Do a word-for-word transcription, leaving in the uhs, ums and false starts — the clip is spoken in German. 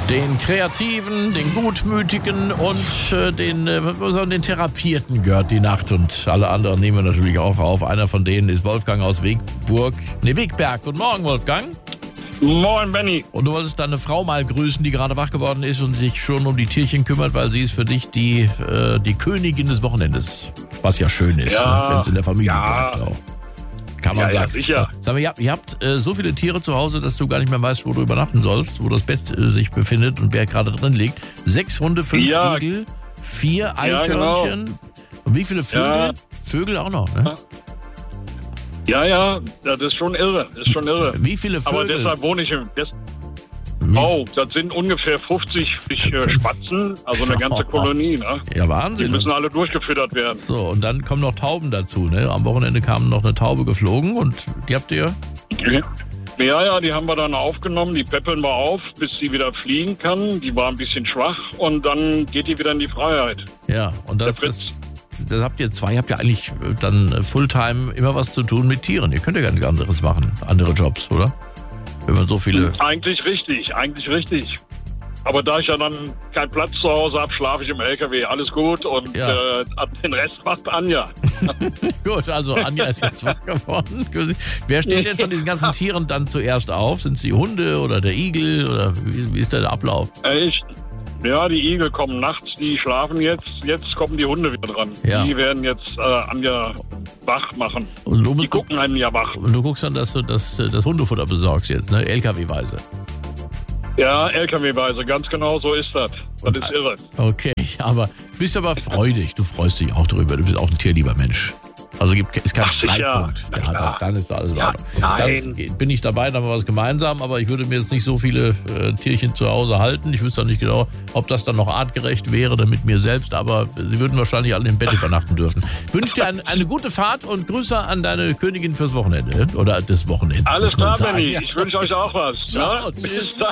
Den Kreativen, den Gutmütigen und äh, den, äh, den Therapierten gehört die Nacht und alle anderen nehmen wir natürlich auch auf. Einer von denen ist Wolfgang aus Wegburg, ne Wegberg. Guten Morgen, Wolfgang. Moin, Benni. Und du wolltest deine Frau mal grüßen, die gerade wach geworden ist und sich schon um die Tierchen kümmert, weil sie ist für dich die, äh, die Königin des Wochenendes. Was ja schön ist, ja, wenn es in der Familie ja. bleibt auch. Kann man ja, sagen. Ja, sicher. Sag mal, ihr habt, ihr habt äh, so viele Tiere zu Hause, dass du gar nicht mehr weißt, wo du übernachten sollst, wo das Bett äh, sich befindet und wer gerade drin liegt. Sechs Hunde, fünf ja. Igel, vier Eichhörnchen. Ja, genau. Und wie viele Vögel? Ja. Vögel auch noch, ne? Ja, ja, das ist schon irre. Das ist schon irre. Wie viele Vögel? Aber deshalb wohne ich im... Des Wie- oh, das sind ungefähr fünfzig äh, Spatzen, also eine ganze Kolonie. Ne? Ja, Die Wahnsinn. müssen alle durchgefüttert werden. So, und dann kommen noch Tauben dazu, ne? Am Wochenende kam noch eine Taube geflogen und die habt ihr... Ja, ja, die haben wir dann aufgenommen, die peppeln wir auf, bis sie wieder fliegen kann. Die war ein bisschen schwach und dann geht die wieder in die Freiheit. Ja, und das, Der das, das habt ihr zwei, habt ihr eigentlich dann Fulltime immer was zu tun mit Tieren. Ihr könnt ja gar nichts anderes machen, andere Jobs, oder? Wenn man so viele... Eigentlich richtig, eigentlich richtig. Aber da ich ja dann keinen Platz zu Hause habe, schlafe ich im L K W. Alles gut und Ja. äh, den Rest macht Anja. Gut, also Anja ist jetzt wach geworden. Wer steht jetzt von diesen ganzen Tieren dann zuerst auf? Sind es die Hunde oder der Igel oder wie, wie ist der Ablauf? Echt? Ja, die Igel kommen nachts, die schlafen jetzt. Jetzt kommen die Hunde wieder dran. Ja. Die werden jetzt äh, Anja wach machen. Und du, Die gucken Anja wach. und du guckst dann, dass du das, das Hundefutter besorgst jetzt, ne? L K W-weise. Ja, L K W-weise, ganz genau so ist das. Das ist irre. Okay, aber du bist aber freudig. Du freust dich auch drüber. Du bist auch ein tierlieber Mensch. Also gibt, ist kein Ach, sicher. Streitpunkt. Na Ja, klar. dann, dann ist alles in Ja, Ordnung. nein. Dann bin ich dabei, dann haben wir was gemeinsam, aber ich würde mir jetzt nicht so viele äh, Tierchen zu Hause halten. Ich wüsste auch nicht genau, ob das dann noch artgerecht wäre, dann mit mir selbst, aber sie würden wahrscheinlich alle im Bett übernachten dürfen. Wünsche dir ein, eine gute Fahrt und Grüße an deine Königin fürs Wochenende. Oder des Wochenendes. Alles muss man klar, sagen. Benni. Ja. Ich wünsche euch auch was. Ciao, ne? tschüss. Bis dann.